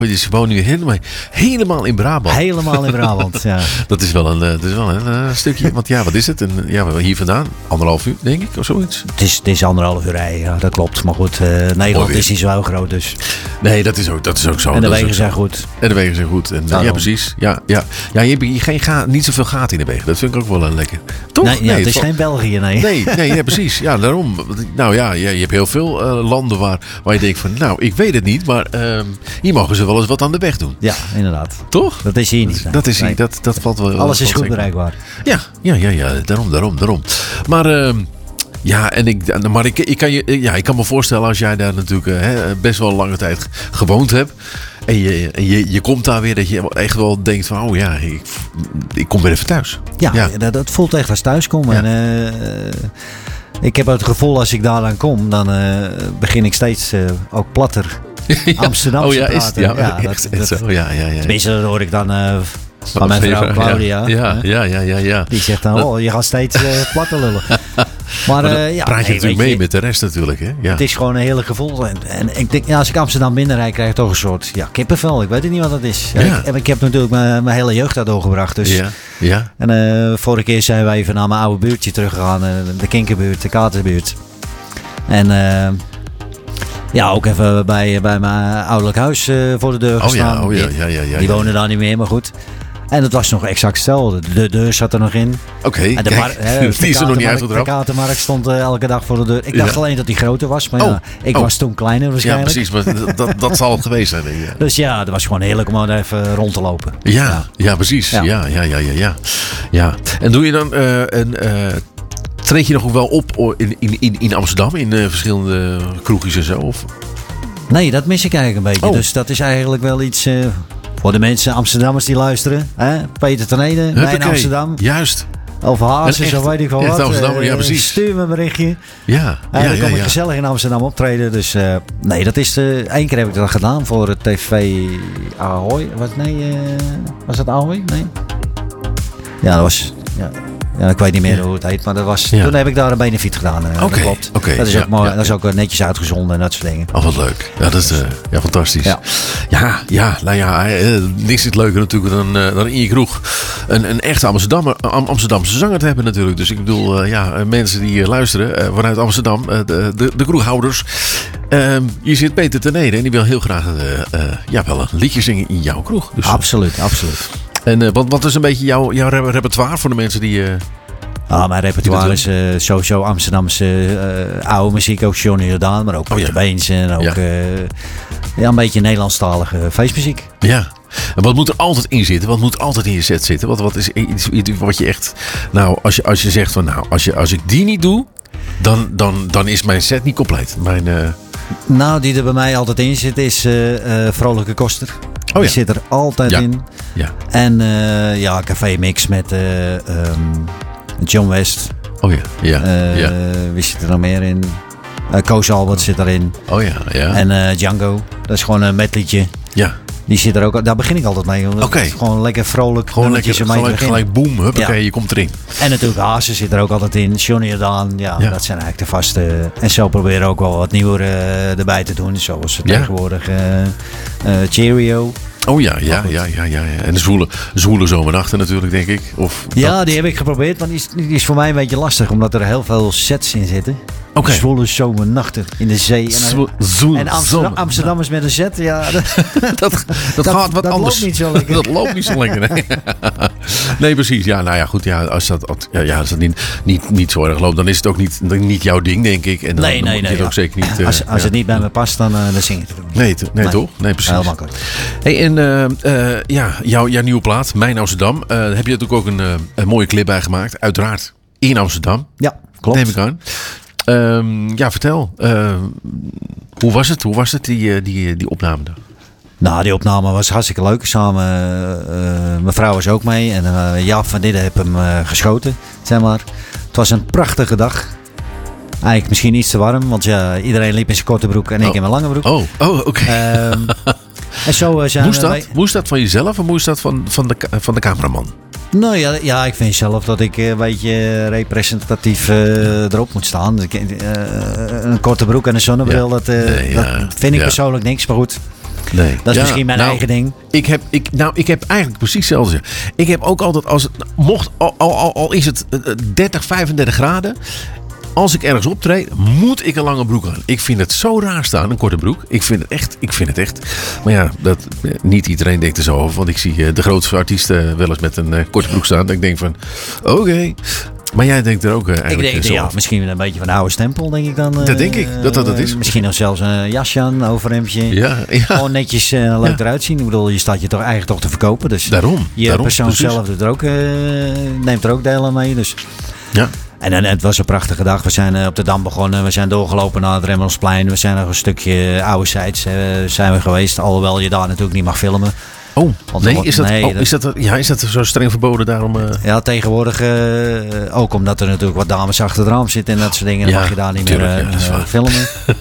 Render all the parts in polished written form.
Dus je woont nu helemaal in Brabant. Helemaal in Brabant, ja. Dat is wel een stukje. Want ja, wat is het? Hier vandaan 1,5 uur, denk ik, of zoiets. Het is 1,5 uur rijden, ja, dat klopt. Maar goed, Nederland is niet zo heel groot, dus. Nee, dat is ook zo. En de wegen zijn goed. En, ja, precies. Ja, je hebt niet zoveel gaten in de wegen. Dat vind ik ook wel lekker. Toch? Nee, het is geen België, nee. Nee, ja, precies. Ja, daarom. Nou ja, je hebt heel veel landen waar je denkt van, nou, ik weet het niet, maar hier mogen ze wel eens wat aan de weg doen. Ja, inderdaad. Toch? Dat is hier niet. Dat is hier. Dat valt wel. Alles is goed bereikbaar. Ja. Daarom. Maar ik kan me voorstellen als jij daar natuurlijk best wel een lange tijd gewoond hebt. En je komt daar weer dat je echt wel denkt van, oh ja, ik kom weer even thuis. Ja. Dat voelt echt als thuiskomen. Ja. En ik heb het gevoel als ik daar aan kom, dan begin ik steeds ook platter Amsterdamse praten. Is het zo? Ja. Tenminste, dat hoor ik dan van mijn vrouw Claudia. Ja. Die zegt dan, je gaat steeds platter lullen. Maar praat je natuurlijk mee met de rest natuurlijk. Hè? Ja. Het is gewoon een hele gevoel. En ik denk, als ik Amsterdam binnenrijd, krijg ik toch een soort kippenvel. Ik weet niet wat dat is. Ja. Ik heb natuurlijk mijn hele jeugd daar doorgebracht. Dus. Ja. En vorige keer zijn wij even naar mijn oude buurtje teruggegaan. De Kinkerbuurt, de Katerbuurt. En ook even bij mijn ouderlijk huis voor de deur gestaan. Die wonen daar niet meer, maar goed. En dat was nog exact hetzelfde. De deur zat er nog in. Oké, die is er nog niet uitgedrapt. De katermarkt stond elke dag voor de deur. Ik dacht alleen dat die groter was. Maar ik was toen kleiner waarschijnlijk. Ja, precies. Maar dat zal het geweest zijn. Ja. Dus ja, het was gewoon heerlijk om even rond te lopen. Ja, precies. Ja. En doe je dan... treed je nog wel op in Amsterdam? In verschillende kroegjes en zo? Of? Nee, dat mis ik eigenlijk een beetje. Dus dat is eigenlijk wel iets... voor de mensen, Amsterdammers die luisteren. Peter ten Ede, in Amsterdam. Juist. Of Hazes, of weet ik wel wat. Ja, precies. Stuur me een berichtje. Ja. Dan kom ik gezellig in Amsterdam optreden. Dus nee, dat is één keer heb ik dat gedaan voor het TV Ahoy. Was dat Ahoy? Nee. Ja, dat was... Ja, ik weet niet meer hoe het heet, maar dat was, toen heb ik daar een benefiet gedaan. Dat klopt. Dat is ook mooi. Dat is ook netjes uitgezonden en dat soort dingen. Oh, wat leuk. Ja, dat is fantastisch. Niks is leuker natuurlijk dan in je kroeg een echte Amsterdamse zanger te hebben natuurlijk. Dus ik bedoel, mensen die luisteren vanuit Amsterdam, de kroeghouders. Je zit Peter ten Ede en die wil heel graag wel een liedje zingen in jouw kroeg. Dus, absoluut. En wat is een beetje jouw repertoire voor de mensen die... mijn repertoire is sowieso Amsterdamse oude muziek. Ook Johnny Jordaan, maar ook Peter Beens. En ook een beetje Nederlandstalige feestmuziek. Ja. En wat moet er altijd in zitten? Wat moet altijd in je set zitten? Wat is iets wat je echt... Nou, als je zegt van... Nou, als ik die niet doe... Dan is mijn set niet compleet. Nou, die er bij mij altijd in zit is Vrolijke Koster. Die zit er altijd in. Ja. En Café Mix met John West. Wie zit er nog meer in? Koos Albert zit erin. En Django. Dat is gewoon een medleytje. Ja. Die zit er ook. Daar begin ik altijd mee. Gewoon lekker vrolijk. Gewoon lekker gelijk boem. Je komt erin. En natuurlijk Hazes zit er ook altijd in. Johnny Jordaan. Dat zijn eigenlijk de vaste. En zo proberen ook wel wat nieuwer erbij te doen. Zoals tegenwoordig Cheerio. En de zwoele zomernachten natuurlijk, denk ik. Die heb ik geprobeerd. Maar die is voor mij een beetje lastig. Omdat er heel veel sets in zitten. Zwoele zomernachten in de zee. En Amsterdammers met een zet. Ja, dat gaat wat anders. Loopt niet zo lekker. Dat loopt niet zo lekker. Nee, precies. Ja, nou ja, goed. Ja, als dat niet zo erg loopt, dan is het ook niet jouw ding, denk ik. En dan moet je het ook zeker niet... als het niet bij me past, dan zing ik het. Nee, toch? Nee, precies. Heel makkelijk. Hey, en jouw nieuwe plaat, Mijn Amsterdam, heb je natuurlijk ook een mooie clip bij gemaakt. Uiteraard in Amsterdam. Ja, klopt. Neem ik aan. Vertel. Hoe was het die opname dan? Nou, die opname was hartstikke leuk. Samen, mijn vrouw was ook mee. En Jaap van Didden heb hem geschoten, zeg maar. Het was een prachtige dag. Eigenlijk misschien iets te warm, want iedereen liep in zijn korte broek en ik in mijn lange broek. Oké. En zo zijn moest dat van jezelf of moest dat van de cameraman? Nou ja, ik vind zelf dat ik een beetje representatief erop moet staan. Een korte broek en een zonnebril, dat vind ik persoonlijk niks. Maar goed, Nee. Dat is misschien mijn eigen ding. Ik heb eigenlijk precies hetzelfde. Ik heb ook altijd, als het mocht, al is het 30, 35 graden. Als ik ergens optreed, moet ik een lange broek aan. Ik vind het zo raar staan, een korte broek. Ik vind het echt. Maar ja, niet iedereen denkt er zo over. Want ik zie de grootste artiesten wel eens met een korte broek staan. Dat ik denk van, oké. Maar jij denkt er ook eigenlijk ik denk, misschien een beetje van de oude stempel, denk ik dan. Dat denk ik, dat is. Misschien nog zelfs een jasje aan, een overhemdje. Ja. Gewoon netjes leuk eruit zien. Ik bedoel, je staat je toch eigenlijk toch te verkopen. Dus daarom. Persoon precies. zelf doet er ook, neemt er ook deel aan mee. Dus. Ja. En het was een prachtige dag. We zijn op de Dam begonnen. We zijn doorgelopen naar het Remmelsplein. We zijn nog een stukje ouderzijds zijn we geweest. Alhoewel je daar natuurlijk niet mag filmen. Oh, is dat zo streng verboden daarom? Ja, tegenwoordig ook omdat er natuurlijk wat dames achter het raam zitten en dat soort dingen. Dan mag je daar niet meer filmen.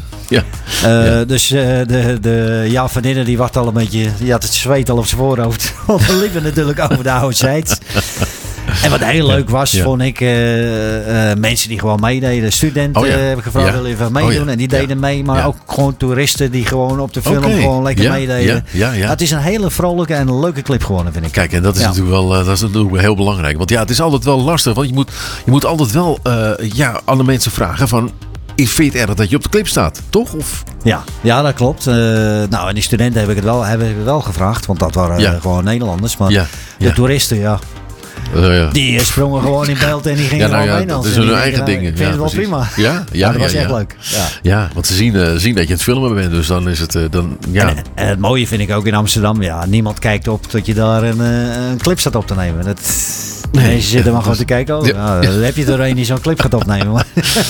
Dus de vriendinnen die wacht al een beetje. Die had het zweet al op zijn voorhoofd. Want we liepen natuurlijk over de ouderzijds. En wat heel leuk was, vond ik mensen die gewoon meededen. Studenten heb ik gevraagd, willen even meedoen? En die deden mee, maar ook gewoon toeristen die gewoon op de film gewoon lekker meededen. Het is een hele vrolijke en leuke clip geworden, vind ik. Kijk, en dat is natuurlijk wel heel belangrijk. Want het is altijd wel lastig. Want je moet altijd wel aan de mensen vragen van... Vind je het erg dat je op de clip staat, toch? Of? Ja, dat klopt. En die studenten heb ik het wel gevraagd. Want dat waren gewoon Nederlanders. Maar de toeristen, die sprongen gewoon in beeld en die gingen gewoon mee. Dat is hun eigen dingen. Ik vind het wel prima. Ja, dat was echt leuk. Ja, want ze zien dat je het filmen bent. Dus dan is het... En het mooie vind ik ook in Amsterdam. Ja, niemand kijkt op dat je daar een clip staat op te nemen. Nee, ze zitten maar gewoon te kijken. Dan heb je er een die zo'n clip gaat opnemen.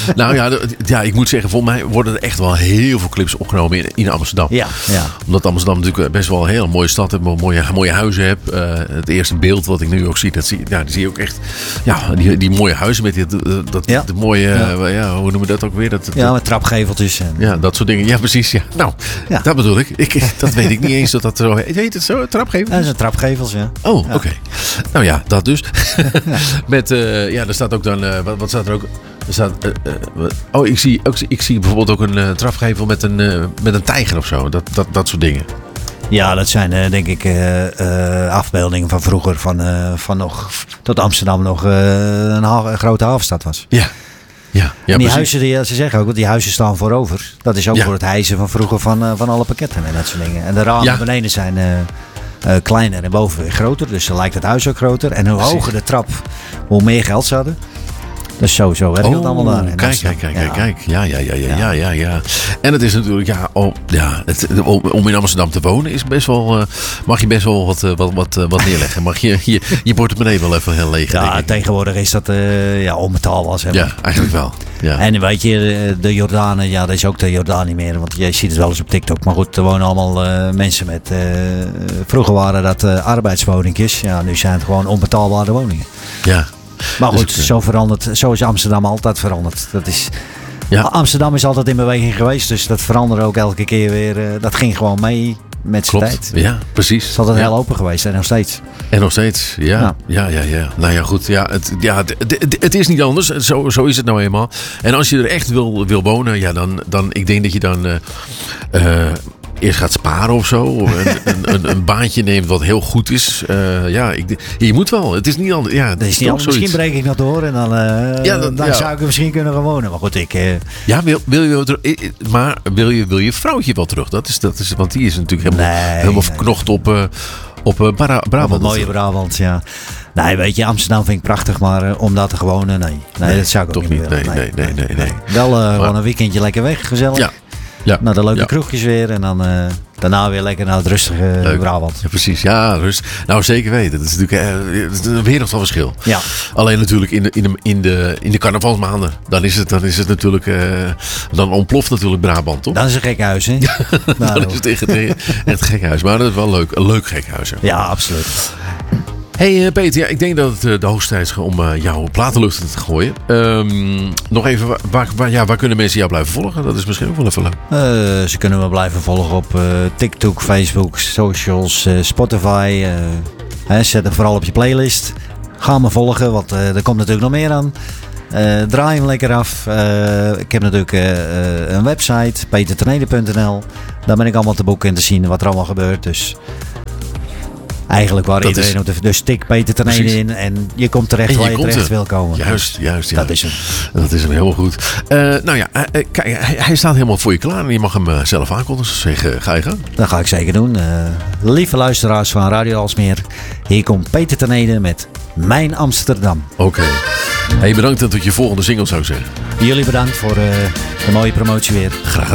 Ik moet zeggen, volgens mij worden er echt wel heel veel clips opgenomen in Amsterdam. Ja. Omdat Amsterdam natuurlijk best wel een hele mooie stad heeft, mooie huizen heeft. Het eerste beeld wat ik nu ook zie, die zie je ook echt. Ja, die mooie huizen met de mooie, hoe noemen we dat ook weer? Met trapgeveltjes. Ja, dat soort dingen. Ja, precies. Ja. Nou, dat bedoel ik. Dat weet ik niet eens dat zo heet. Heet het zo? Trapgevels? Dat is een trapgevels, ja. Oh, oké. Nou ja, dat dus. Met, er staat ook dan, wat staat er ook? Er staat, ik zie bijvoorbeeld ook een trapgevel met een tijger of zo. Dat soort dingen. Ja, dat zijn denk ik afbeeldingen van vroeger. Van nog, tot Amsterdam nog een grote havenstad was. Ja. Ja, en die huizen, ze zeggen ook, want die huizen staan voorover. Dat is ook voor het hijsen van vroeger van alle pakketten en dat soort dingen. En de ramen beneden zijn... kleiner en boven weer groter. Dus dan lijkt het huis ook groter. En hoe hoger de trap, hoe meer geld ze hadden. Dus sowieso werkt het allemaal daar. Kijk. Ja. En het is natuurlijk, om in Amsterdam te wonen is best wel, mag je best wel wat neerleggen. Mag je portemonnee wel even heel leeg. Ja, tegenwoordig is dat onbetaalbaar. Ja, eigenlijk wel. Ja. En weet je, de Jordanen, dat is ook de Jordaan niet meer. Want je ziet het wel eens op TikTok. Maar goed, er wonen allemaal mensen met... vroeger waren dat arbeidswoningjes. Ja, nu zijn het gewoon onbetaalbare woningen. Ja. Maar goed, zo is Amsterdam altijd veranderd. Amsterdam is altijd in beweging geweest. Dus dat veranderde ook elke keer weer. Dat ging gewoon mee met zijn tijd. Ja, precies. Het is altijd heel open geweest en nog steeds. Ja. Nou ja, goed. Het is niet anders. Zo is het nou eenmaal. En als je er echt wil wonen, dan ik denk dat je dan... eerst gaat sparen of zo. Of een baantje neemt wat heel goed is. Je moet wel. Het is niet anders. Ja, dat is niet anders. Misschien breek ik nog door en dan zou ik er misschien kunnen gaan wonen. Maar goed, wil je vrouwtje wel terug? Dat is, want die is natuurlijk helemaal verknocht op Brabant. Op mooie Brabant, ja. Nee, weet je, Amsterdam vind ik prachtig, maar om daar te wonen, nee, dat zou ik ook niet willen. Nee. Wel gewoon een weekendje lekker weg, gezellig. Ja. Naar de leuke kroegjes weer en dan daarna weer lekker naar het rustige Brabant. Ja, precies, rust. Nou, zeker weten. Dat is natuurlijk een wereld van verschil. Ja. Alleen natuurlijk in de carnavalsmaanden. Dan is het natuurlijk... dan ontploft natuurlijk Brabant, toch? Dat is een gek huis, hè? Dan is het echt een gek huis. Maar dat is wel leuk. Een leuk gek huis. Hè? Ja, absoluut. Hey Peter, ik denk dat het de hoogste tijd is om jouw platenlucht te gooien. Nog even, waar kunnen mensen jou blijven volgen? Dat is misschien ook wel even leuk. Ze kunnen me blijven volgen op TikTok, Facebook, socials, Spotify. Zet hem vooral op je playlist. Ga me volgen, want er komt natuurlijk nog meer aan. Draai hem lekker af. Ik heb natuurlijk een website, petertenede.nl. Daar ben ik allemaal te boeken en te zien wat er allemaal gebeurt. Dus eigenlijk waar iedereen op de stick Peter Tenede in. En je komt terecht waar je terecht wil komen. Juist. Ja. Dat is hem. Dat is hem helemaal goed. Kijk, hij staat helemaal voor je klaar. En je mag hem zelf aankondigen. Zeg, ga je gang? Dat ga ik zeker doen. Lieve luisteraars van Radio Alsmeer. Hier komt Peter Tenede met Mijn Amsterdam. Oké. Hey, bedankt en tot je volgende single zou ik zeggen. Jullie bedankt voor de mooie promotie weer. Graag gedaan.